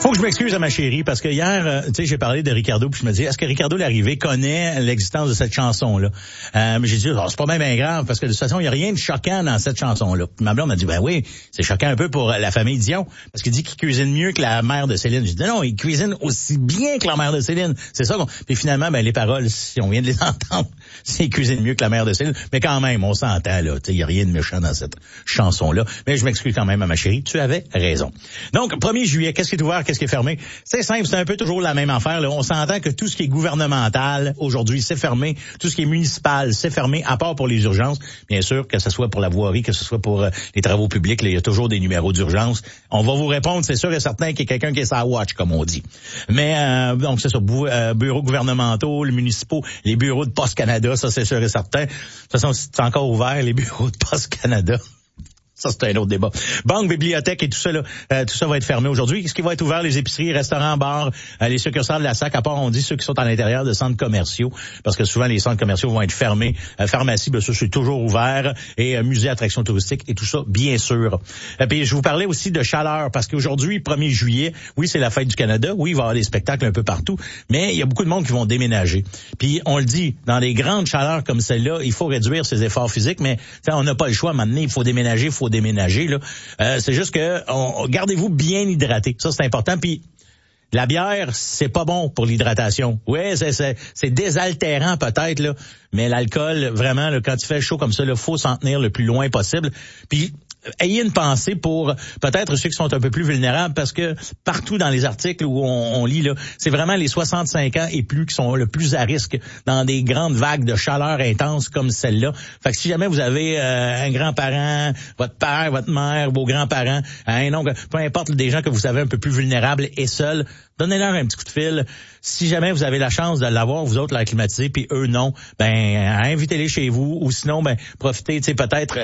Faut que je m'excuse à ma chérie parce que hier, tu sais, j'ai parlé de Ricardo puis je me dis, est-ce que Ricardo Larrivée connaît l'existence de cette chanson-là? Mais j'ai dit, oh, c'est pas même bien grave parce que de toute façon, il y a rien de choquant dans cette chanson-là. Puis ma blonde m'a dit, ben oui, c'est choquant un peu pour la famille Dion parce qu'il dit qu'il cuisine mieux que la mère de Céline. J'ai dit, non, il cuisine aussi bien que la mère de Céline. C'est ça qu'on... Puis finalement, ben les paroles, si on vient de les entendre, c'est qu'il cuisine mieux que la mère de Céline. Mais quand même, on s'entend, là. Tu sais, il y a rien de méchant dans cette chanson-là. Mais je m'excuse quand même à ma chérie. Tu avais raison. Donc, 1er juillet, qu'est-ce qui est ouvert, qu'est-ce qui est fermé? C'est simple, c'est un peu toujours la même affaire, là. On s'entend que tout ce qui est gouvernemental, aujourd'hui, c'est fermé. Tout ce qui est municipal, c'est fermé, à part pour les urgences. Bien sûr, que ce soit pour la voirie, que ce soit pour les travaux publics, là, il y a toujours des numéros d'urgence. On va vous répondre, c'est sûr et certain qu'il y a quelqu'un qui est sa watch, comme on dit. Mais, donc, c'est ça, bureaux gouvernementaux, les municipaux, les bureaux de Poste Canada, ça, c'est sûr et certain. De toute façon, c'est encore ouvert, les bureaux de Poste Canada. Ça, c'est un autre débat. Banque, bibliothèque et tout ça, là, tout ça va être fermé aujourd'hui. Ce qui va être ouvert, les épiceries, restaurants, bars, les succursales de la SAC, à part, on dit ceux qui sont à l'intérieur de centres commerciaux, parce que souvent, les centres commerciaux vont être fermés. Pharmacie, ben, ça, c'est toujours ouvert. Et musée, attractions touristiques et tout ça, bien sûr. Et puis, je vous parlais aussi de chaleur, parce qu'aujourd'hui, 1er juillet, oui, c'est la fête du Canada. Oui, il va y avoir des spectacles un peu partout. Mais il y a beaucoup de monde qui vont déménager. Puis, on le dit, dans les grandes chaleurs comme celle-là, il faut réduire ses efforts physiques, mais on n'a pas le choix. Maintenant, il faut déménager, là. C'est juste que gardez-vous bien hydraté. Ça, c'est important. Puis la bière, c'est pas bon pour l'hydratation. Ouais, c'est désaltérant peut-être, là, mais l'alcool, vraiment, là, quand il fait chaud comme ça, il faut s'en tenir le plus loin possible. Puis ayez une pensée pour peut-être ceux qui sont un peu plus vulnérables, parce que partout dans les articles où on lit, là, c'est vraiment les 65 ans et plus qui sont le plus à risque dans des grandes vagues de chaleur intense comme celle-là. Fait que si jamais vous avez un grand-parent, votre père, votre mère, vos grands-parents, un oncle, peu importe, des gens que vous savez un peu plus vulnérables et seuls, donnez-leur un petit coup de fil. Si jamais vous avez la chance de l'avoir, vous autres, la climatisé, puis eux, non, ben invitez-les chez vous, ou sinon, ben profitez, tu sais, peut-être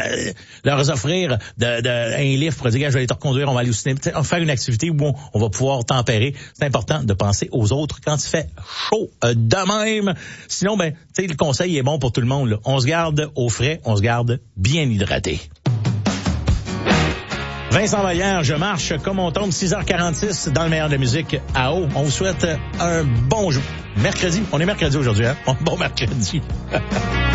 leur offrir un livre pour dire, je vais aller te reconduire, on va aller au cinéma, faire une activité où on va pouvoir tempérer. C'est important de penser aux autres quand il fait chaud de même. Sinon, ben, tu sais, le conseil est bon pour tout le monde, là. On se garde au frais, on se garde bien hydraté. Vincent Vallière, je marche comme on tombe, 6h46 dans le meilleur de la musique à eau. On vous souhaite un bon mercredi. On est mercredi aujourd'hui, hein? Bon mercredi.